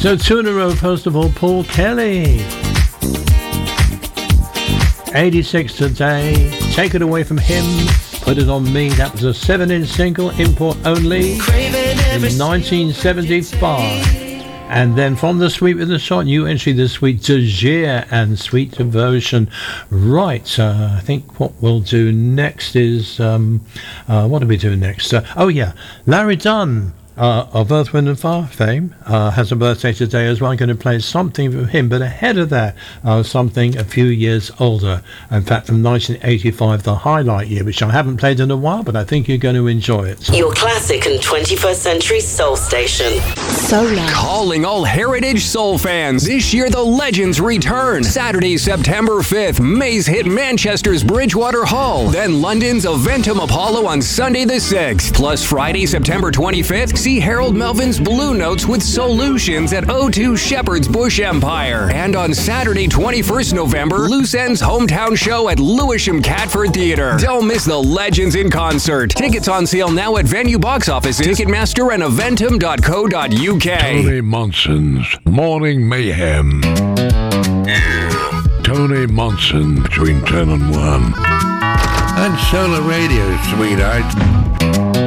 So 2 in a row, first of all, Paul Kelly. 86 today. Take It Away From Him. Put It On Me. That was a 7-inch single, import only, in 1975. And then from the Sweet with a Shot, new entry this week, Dejir and Sweet Devotion. Right, I think what we'll do next is, what do we do next? Larry Dunn. Of Earth, Wind and Fire fame, has a birthday today as well. I'm going to play something from him, but ahead of that, something a few years older. In fact, from 1985, the highlight year, which I haven't played in a while, but I think you're going to enjoy it. Your classic and 21st century soul station. Solar. Calling all Heritage Soul fans. This year, the Legends return. Saturday, September 5th, Maze hit Manchester's Bridgewater Hall. Then London's Eventum Apollo on Sunday the 6th. Plus Friday, September 25th, see Harold Melvin's Blue Notes with Solutions at O2 Shepherd's Bush Empire. And on Saturday, 21st November, Loose End's hometown show at Lewisham Catford Theatre. Don't miss the Legends in concert. Tickets on sale now at venue box offices, Ticketmaster, and eventum.co.uk. Tony Monson's Morning Mayhem. Tony Monson between 10 and 1. And Solar Radio, sweetheart.